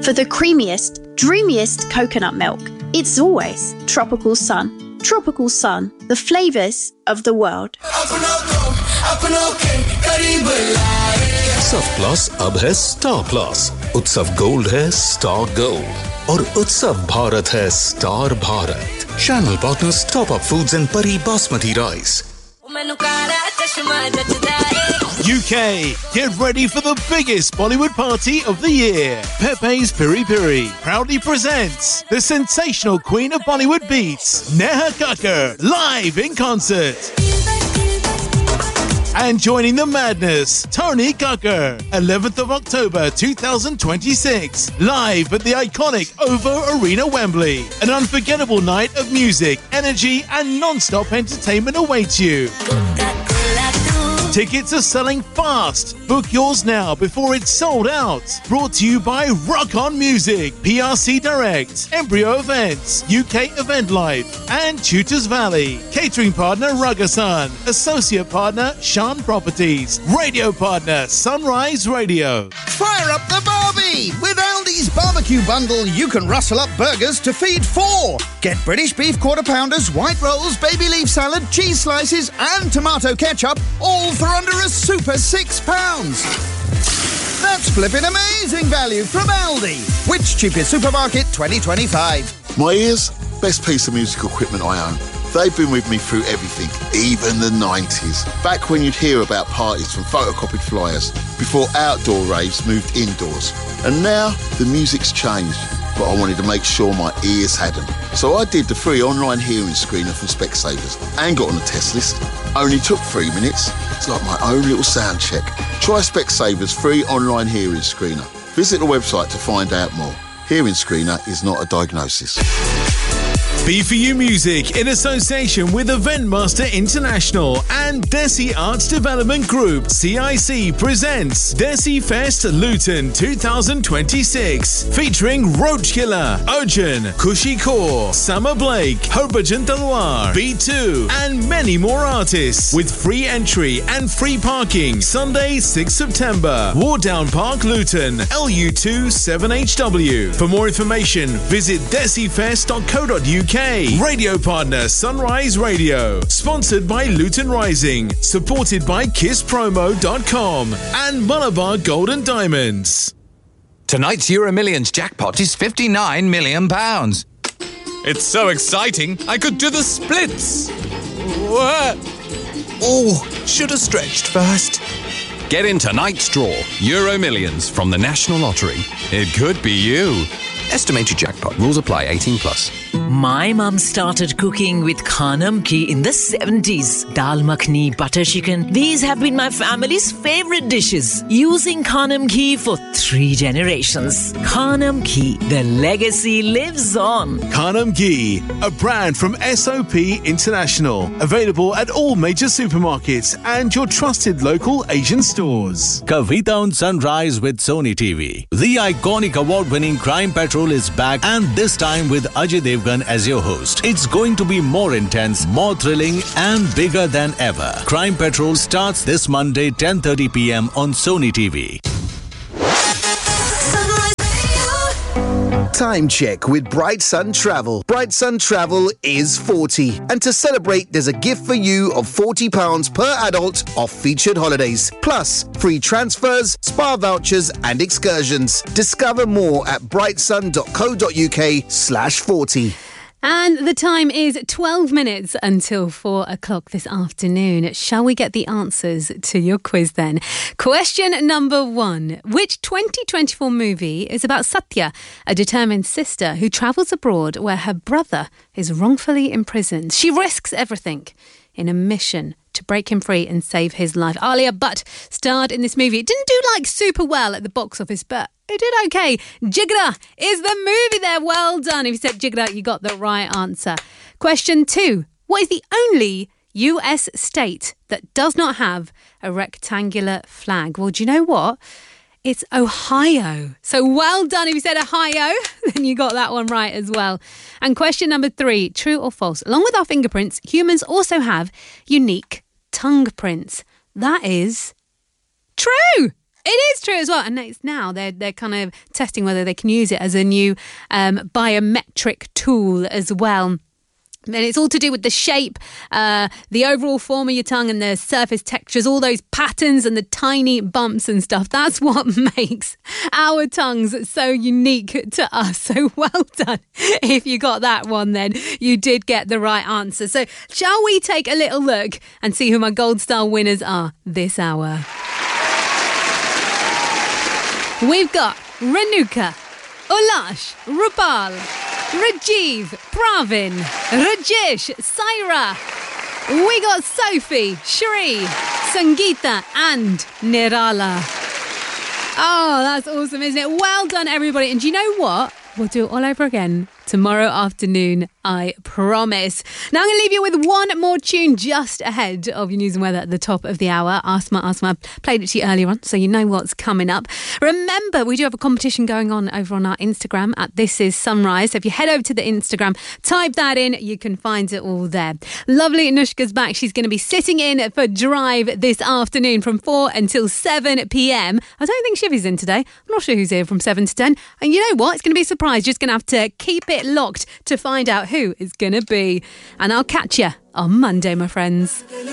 For the creamiest, dreamiest coconut milk, it's always Tropical Sun. Tropical Sun, the flavours of the world. उत्सव plus अब है star plus. उत्सव gold है star gold और उत्सव भारत है star Bharat. Channel partners top up foods and परी basmati rice. UK, get ready for the biggest Bollywood party of the year. Pepe's Piri Piri proudly presents the sensational queen of Bollywood beats, Neha Kakkar, live in concert. And joining the madness, Tony Kakkar, 11th of October 2026, live at the iconic OVO Arena, Wembley. An unforgettable night of music, energy and non-stop entertainment awaits you. Tickets are selling fast. Book yours now before it's sold out. Brought to you by Rock On Music, PRC Direct, Embryo Events, UK Event Life, and Tutors Valley. Catering partner Rugasan. Associate partner Shan Properties. Radio partner Sunrise Radio. Fire up the Barbie! With Aldi's barbecue bundle, you can rustle up burgers to feed 4. Get British beef quarter pounders, white rolls, baby leaf salad, cheese slices, and tomato ketchup, all for under a super £6. That's flipping amazing value from Aldi. Which cheapest supermarket 2025? My ears, best piece of musical equipment I own. They've been with me through everything, even the 90s. Back when you'd hear about parties from photocopied flyers, before outdoor raves moved indoors. And now, the music's changed, but I wanted to make sure my ears had them. So I did the free online hearing screener from Specsavers and got on the test list. Only took 3 minutes. It's like my own little sound check. Try Specsavers free online hearing screener. Visit the website to find out more. Hearing screener is not a diagnosis. B4U Music in association with Eventmaster International and Desi Arts Development Group, CIC, presents Desi Fest Luton 2026, featuring Roachkiller, Arjun, Kushi Kaur, Summer Blake, Harbhajan Talwar, B2, and many more artists, with free entry and free parking. Sunday, 6 September, Wardown Park, Luton, LU2 7HW. For more information, visit desifest.co.uk. Radio partner Sunrise Radio. Sponsored by Luton Rising. Supported by KissPromo.com and Malabar Gold and Diamonds. Tonight's Euro Millions jackpot is £59 million. It's so exciting, I could do the splits. Oh, should have stretched first. Get in tonight's draw. Euro Millions from the National Lottery. It could be you. Estimated jackpot. Rules apply. 18+. My mum started cooking with Khanam Ghee in the 70s. Dal makhni, butter chicken. These have been my family's favourite dishes. Using Khanam Ghee for 3 generations. Khanam Ghee, the legacy lives on. Khanam Ghee, a brand from SOP International. Available at all major supermarkets and your trusted local Asian stores. Kavita on Sunrise with Sony TV. The iconic award-winning Crime Patrol is back, and this time with Ajay Devgan as your host. It's going to be more intense, more thrilling, and bigger than ever. Crime Patrol starts this Monday, 10:30 p.m. on Sony TV. Time check with Bright Sun Travel. Bright Sun Travel is 40. And to celebrate, there's a gift for you of £40 per adult off featured holidays. Plus, free transfers, spa vouchers and excursions. Discover more at brightsun.co.uk/40. And the time is 12 minutes until 4 o'clock this afternoon. Shall we get the answers to your quiz then? Question number 1. Which 2024 movie is about Satya, a determined sister who travels abroad where her brother is wrongfully imprisoned? She risks everything in a mission to break him free and save his life. Alia Bhatt starred in this movie. It didn't do super well at the box office, but it did okay. Jigra is the movie there. Well done. If you said Jigra, you got the right answer. Question 2. What is the only US state that does not have a rectangular flag? Well, do you know what? It's Ohio. So well done. If you said Ohio, then you got that one right as well. And question number 3, true or false? Along with our fingerprints, humans also have unique tongue prints. That is true. It is true as well, and it's now they're kind of testing whether they can use it as a new biometric tool as well. And it's all to do with the shape, the overall form of your tongue and the surface textures, all those patterns and the tiny bumps and stuff. That's what makes our tongues so unique to us. So well done. If you got that one, then you did get the right answer. So shall we take a little look and see who my Gold Star winners are this hour? We've got Renuka, Ulash, Rupal, Rajiv, Pravin, Rajesh, Saira. We got Sophie, Shri, Sangeeta and Nirala. Oh, that's awesome, isn't it? Well done, everybody. And do you know what? We'll do it all over again tomorrow afternoon, I promise. Now I'm going to leave you with one more tune just ahead of your news and weather at the top of the hour. Asma, I played it to you earlier on, so you know what's coming up. Remember, we do have a competition going on over on our Instagram at This Is Sunrise. So if you head over to the Instagram, type that in, you can find it all there. Lovely Anushka's back. She's going to be sitting in for Drive this afternoon from 4 until 7 p.m. I don't think Shivy's in today. I'm not sure who's here from 7 to 10. And you know what? It's going to be a surprise. Just going to have to keep it locked to find out who it's going to be. And I'll catch you on Monday, my friends.